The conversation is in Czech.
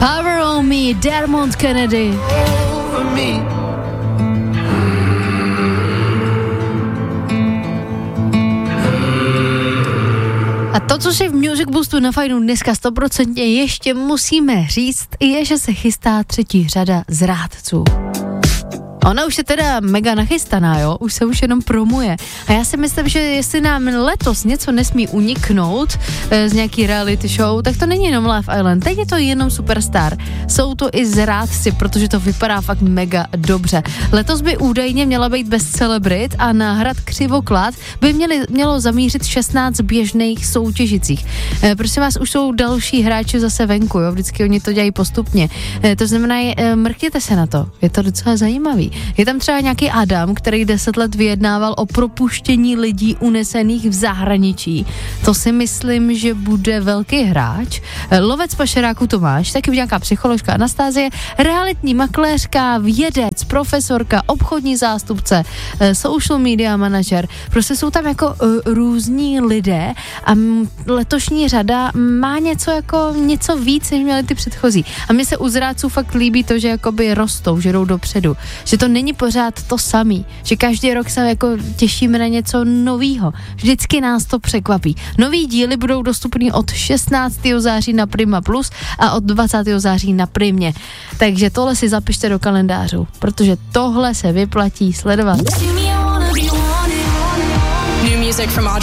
Power on Me, Dermot Kennedy. A to, co si v Music Boostu na Fajnu dneska 100% ještě musíme říct, je, že se chystá 3. řada zrádců. Ona už je teda mega nachystaná, jo, už se jenom promuje. A já si myslím, že jestli nám letos něco nesmí uniknout z nějaký reality show, tak to není jenom Love Island, teď je to jenom Superstar. Jsou to i zrádci, protože to vypadá fakt mega dobře. Letos by údajně měla být bez celebrit a na hrad Křivoklát by mělo zamířit 16 běžných soutěžicích. Prosím vás, už jsou další hráči zase venku, jo, vždycky oni to dělají postupně. To znamená, mrkněte se na to, je to docela zajímavý. Je tam třeba nějaký Adam, který 10 let vyjednával o propuštění lidí unesených v zahraničí. To si myslím, že bude velký hráč. Lovec pašeráku Tomáš, taky nějaká psycholožka Anastázie, realitní makléřka, vědec, profesorka, obchodní zástupce, social media manažer. Prostě jsou tam jako různí lidé a letošní řada má něco víc, než měly ty předchozí. A mně se u zrádců fakt líbí to, že jakoby rostou, že jdou dopředu. Že to není pořád to samý, že každý rok se jako těšíme na něco novýho. Vždycky nás to překvapí. Nový díly budou dostupný od 16. září na Prima Plus a od 20. září na Primě. Takže tohle si zapište do kalendářů, protože tohle se vyplatí sledovat.